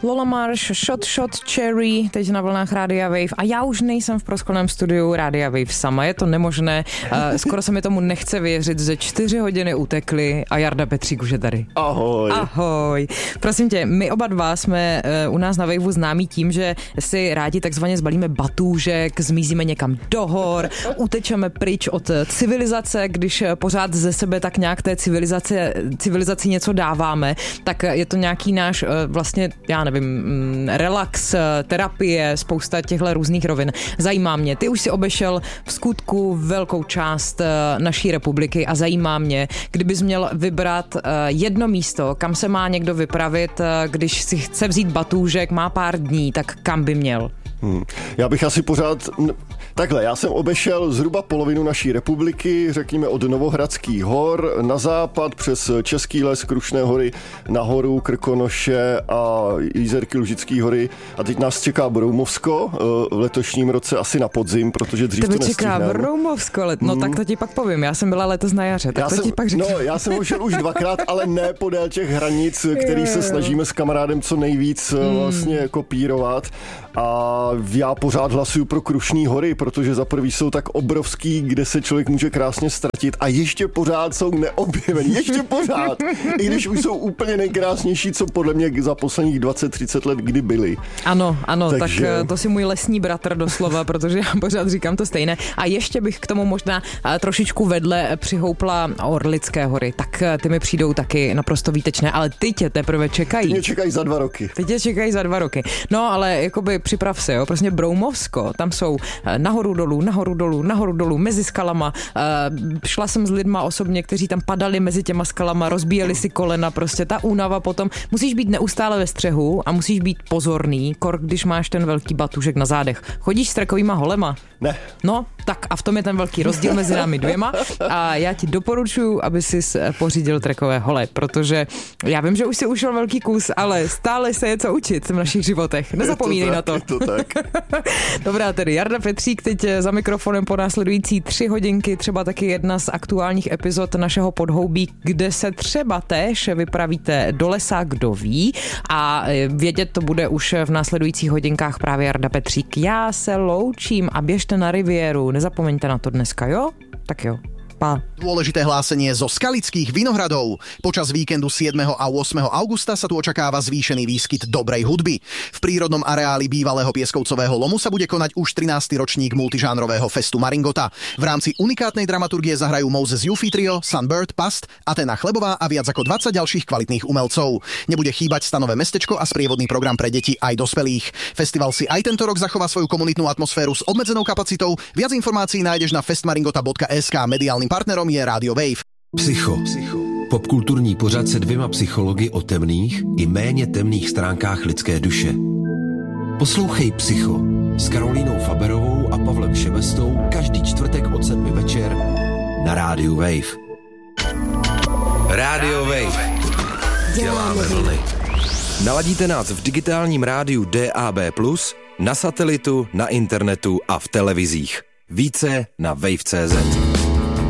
Lola Marsh, Shot Cherry, teď na vlnách Rádia Wave a já už nejsem v prozkoném studiu Rádia Wave sama, je to nemožné, skoro se mi tomu nechce věřit, že 4 hodiny utekly a Jarda Petřík už je tady. Ahoj. Ahoj. Prosím tě, my oba dva jsme u nás na Waveu známí tím, že si rádi takzvaně zbalíme batůžek, zmizíme někam do hor, utečeme pryč od civilizace, když pořád ze sebe tak nějak té civilizaci něco dáváme, tak je to nějaký náš vlastně, já nevím, relax, terapie, spousta těchto různých rovin. Zajímá mě, ty už si obešel v skutku velkou část naší republiky a zajímá mě, kdybys měl vybrat jedno místo, kam se má někdo vypravit, když si chce vzít batůžek, má pár dní, tak kam by měl? Já bych asi pořád... Takhle, já jsem obešel zhruba polovinu naší republiky, řekněme od Novohradských hor na západ přes Český les, Krušné hory, nahoru Krkonoše a Jízerky, Lužický hory a teď nás čeká Broumovsko v letošním roce asi na podzim, protože dřív to nestihneme. Tebe čeká Broumovsko, no tak to ti pak povím, já jsem byla letos na jaře, tak ti pak řeknu. No, já jsem obešel už 2krát, ale ne podél těch hranic, který se snažíme s kamarádem co nejvíc vlastně kopírovat a já pořád hlasuju pro Krušný hory, protože za prvý jsou tak obrovský, kde se člověk může krásně ztratit a ještě pořád jsou neobjevený, ještě pořád, i když už jsou úplně nejkrásnější, co podle mě za posledních 20-30 let kdy byly. Ano, takže... tak to si můj lesní bratr doslova, protože já pořád říkám to stejné. A ještě bych k tomu možná trošičku vedle přihoupla Orlické hory, tak ty mi přijdou taky naprosto výtečné, ale ty tě teprve čekají. Ty mě čekají za 2 roky. Ty tě čekají za 2 roky. No, ale jakoby připrav se, jo, prostě Broumovsko, tam jsou nahoru dolů, mezi skalama. Šla jsem s lidma osobně, kteří tam padali mezi těma skalama, rozbíjeli si kolena, prostě ta únava potom. Musíš být neustále ve střehu a musíš být pozorný, když máš ten velký batůžek na zádech. Chodíš s trakovýma holema? Ne. No, tak a v tom je ten velký rozdíl mezi námi dvěma a já ti doporučuji, aby jsi pořídil trekové hole, protože já vím, že už si ušel velký kus, ale stále se je co učit v našich životech. Nezapomínej na to. Je to tak. Dobrá, tedy Jarda Petřík teď za mikrofonem po následující 3 hodinky, třeba taky jedna z aktuálních epizod našeho Podhoubí, kde se třeba též vypravíte do lesa, kdo ví, a vědět to bude už v následujících hodinkách právě Jarda Petřík. Já se loučím a běžte na Rivieru, nezapomeňte na to dneska, jo? Tak jo. Pa. Dôležité hlásenie zo Skalických Vinohradov. Počas víkendu 7. a 8. augusta sa tu očakáva zvýšený výskyt dobrej hudby. V prírodnom areáli bývalého pieskovcového lomu sa bude konať už 13. ročník multižánrového festu Maringota. V rámci unikátnej dramaturgie zahrajú Moses Yuffie Trio, Sunbird, Past, Athena Chlebová a viac ako 20 ďalších kvalitných umelcov. Nebude chýbať stanové mestečko a sprievodný program pre deti aj dospelých. Festival si aj tento rok zachová svoju komunitnú atmosféru s obmedzenou kapacitou. Viac informácií nájdeš na festmaringota.sk. Mediálnym partnerom je Radio Wave. Psycho. Popkulturní pořad se 2 psychologi o temných i méně temných stránkách lidské duše. Poslouchej Psycho s Karolínou Faberovou a Pavlem Šebestou každý čtvrtek od 7 večer na Rádiu Wave. Rádio Wave. Děláme vlny. Naladíte nás v digitálním rádiu DAB+, na satelitu, na internetu a v televizích. Více na wave.cz.